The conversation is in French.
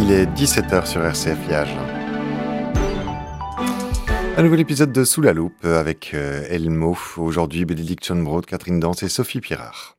Il est 17h sur RCF Liège. Un nouvel épisode de Sous la loupe avec Elmo. Aujourd'hui, Bénédicte Schönbrod, Catherine Danse et Sophie Pirard.